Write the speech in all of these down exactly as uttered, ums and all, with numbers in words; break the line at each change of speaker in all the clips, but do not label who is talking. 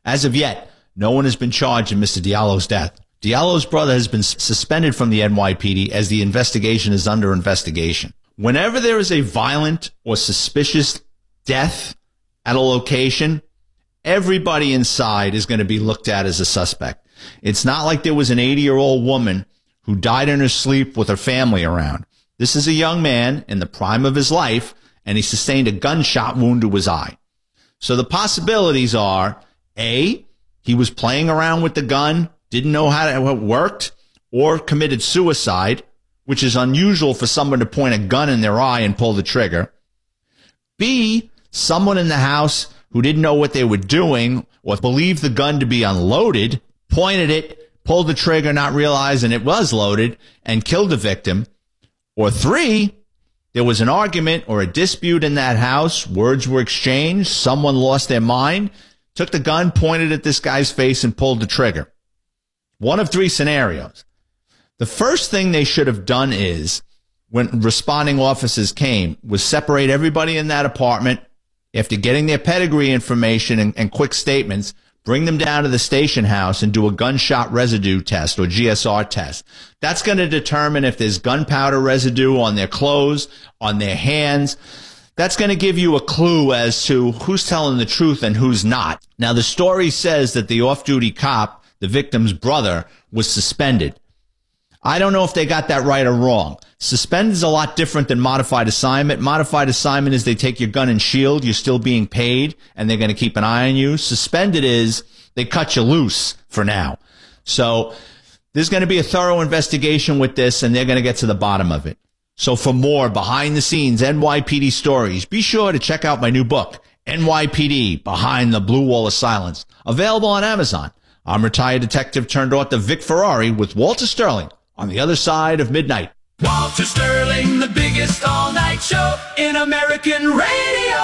As of yet, no one has been charged in Mister Diallo's death. Diallo's brother has been suspended from the N Y P D as the investigation is under investigation. Whenever there is a violent or suspicious death at a location, everybody inside is going to be looked at as a suspect. It's not like there was an eighty-year-old woman who died in her sleep with her family around. This is a young man in the prime of his life, and he sustained a gunshot wound to his eye. So the possibilities are, A, he was playing around with the gun, didn't know how it worked, or committed suicide, which is unusual for someone to point a gun in their eye and pull the trigger. B, someone in the house who didn't know what they were doing or believed the gun to be unloaded, pointed it, pulled the trigger, not realizing it was loaded, and killed the victim. Or three, there was an argument or a dispute in that house, words were exchanged, someone lost their mind, took the gun, pointed at this guy's face, and pulled the trigger. One of three scenarios. The first thing they should have done is, when responding officers came, was separate everybody in that apartment after getting their pedigree information and, and quick statements, bring them down to the station house and do a gunshot residue test or G S R test. That's going to determine if there's gunpowder residue on their clothes, on their hands. That's going to give you a clue as to who's telling the truth and who's not. Now, the story says that the off-duty cop, the victim's brother, was suspended. I don't know if they got that right or wrong. Suspended is a lot different than modified assignment. Modified assignment is they take your gun and shield. You're still being paid, and they're going to keep an eye on you. Suspended is they cut you loose for now. So there's going to be a thorough investigation with this, and they're going to get to the bottom of it. So for more behind-the-scenes N Y P D stories, be sure to check out my new book, N Y P D Behind the Blue Wall of Silence, available on Amazon. I'm retired detective turned author Vic Ferrari with Walter Sterling on the other side of midnight.
Walter Sterling, the biggest all-night show in American radio.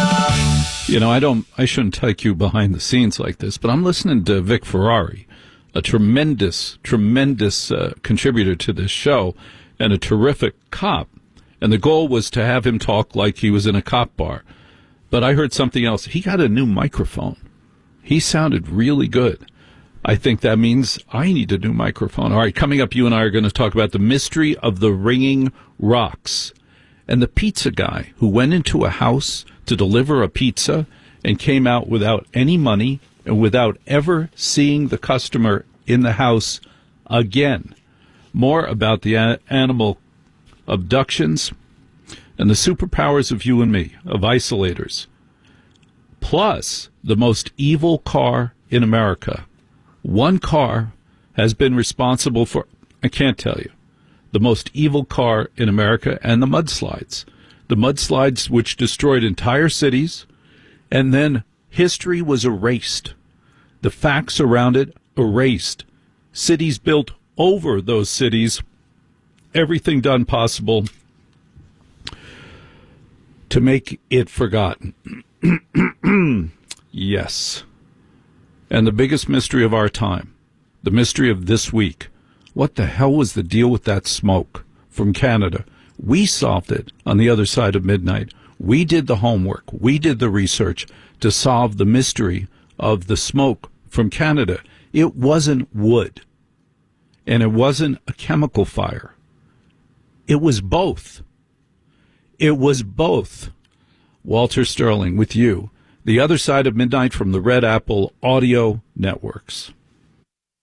You know, I don't, I shouldn't take you behind the scenes like this, but I'm listening to Vic Ferrari, a tremendous, tremendous uh, contributor to this show and a terrific cop. And the goal was to have him talk like he was in a cop bar. But I heard something else. He got a new microphone. He sounded really good. I think that means I need a new microphone. All right, coming up, you and I are going to talk about the mystery of the ringing rocks and the pizza guy who went into a house to deliver a pizza and came out without any money and without ever seeing the customer in the house again. More about the a- animal abductions and the superpowers of you and me, of isolators. Plus, the most evil car in America. One car has been responsible for, I can't tell you, the most evil car in America and the mudslides. The mudslides which destroyed entire cities, and then history was erased. The facts around it erased. Cities built over those cities. Everything done possible to make it forgotten. Yes. And the biggest mystery of our time, the mystery of this week, what the hell was the deal with that smoke from Canada? We solved it on the other side of midnight. We did the homework. We did the research to solve the mystery of the smoke from Canada. It wasn't wood, and it wasn't a chemical fire. It was both. It was both. Walter Sterling with you. The Other Side of Midnight from the Red Apple Audio Networks.